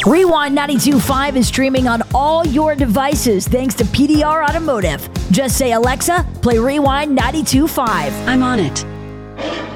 Rewind 92.5 is streaming on all your devices thanks to PDR Automotive. Just say, Alexa, play Rewind 92.5. I'm on it.